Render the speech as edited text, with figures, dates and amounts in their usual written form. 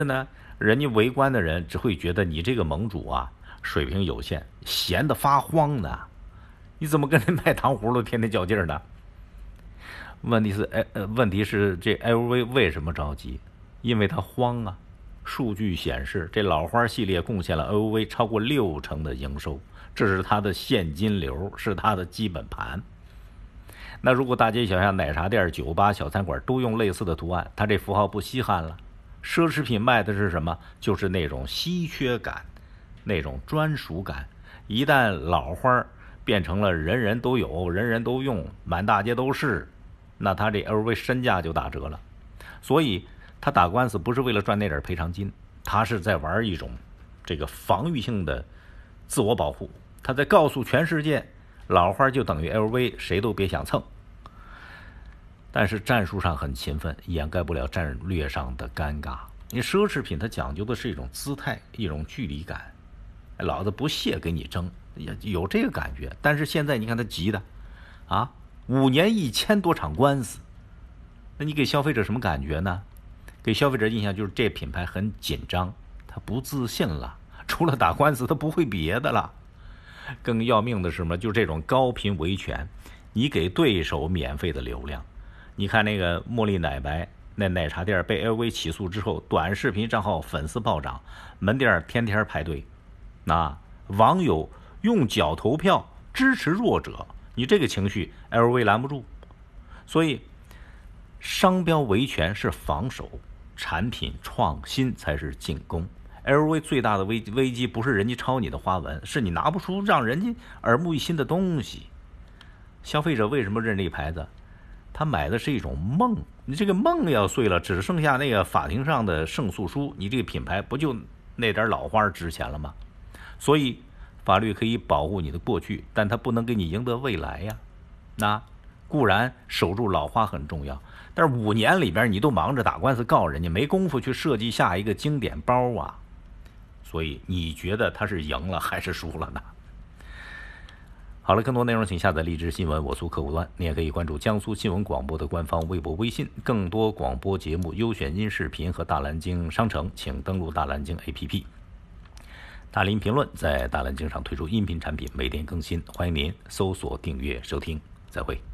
呢，人家围观的人只会觉得你这个盟主啊水平有限，闲得发慌呢。你怎么跟人卖糖葫芦天天较劲儿呢？问题是这 LV 为什么着急？因为它慌啊。数据显示，这老花系列贡献了 LV 超过60%的营收，这是它的现金流，是它的基本盘。那如果大街小巷、奶茶店、酒吧、小餐馆都用类似的图案，它这符号不稀罕了。奢侈品卖的是什么？就是那种稀缺感，那种专属感。一旦老花变成了人人都有、人人都用、满大街都是，那他这 LV 身价就打折了。所以他打官司不是为了赚那点赔偿金，他是在玩一种这个防御性的自我保护。他在告诉全世界，老花就等于 LV， 谁都别想蹭。但是战术上很勤奋，掩盖不了战略上的尴尬。你奢侈品它讲究的是一种姿态，一种距离感，老子不屑跟你争，有这个感觉。但是现在你看他急的啊，5年1000多场官司，那你给消费者什么感觉呢？给消费者印象就是这品牌很紧张，他不自信了，除了打官司他不会别的了。更要命的是什么？就是这种高频维权，你给对手免费的流量。你看那个茉莉奶白那奶茶店被 LV 起诉之后，短视频账号粉丝暴涨，门店天天排队，网友用脚投票支持弱者，你这个情绪 LV 拦不住。所以商标维权是防守，产品创新才是进攻。LV 最大的危机不是人家抄你的花纹，是你拿不出让人家耳目一新的东西。消费者为什么认这牌子？他买的是一种梦，你这个梦要碎了，只剩下那个法庭上的胜诉书，你这个品牌不就那点老花值钱了吗？所以法律可以保护你的过去，但它不能给你赢得未来呀。那固然守住老花很重要，但是5年里边你都忙着打官司告人家，没工夫去设计下一个经典包啊。所以你觉得他是赢了还是输了呢？好了，更多内容请下载荔枝新闻我苏客户端，你也可以关注江苏新闻广播的官方微博微信，更多广播节目优选音视频和大蓝鲸商城请登录大蓝鲸 APP。 大林评论在大蓝鲸上推出音频产品，每天更新，欢迎您搜索订阅收听，再会。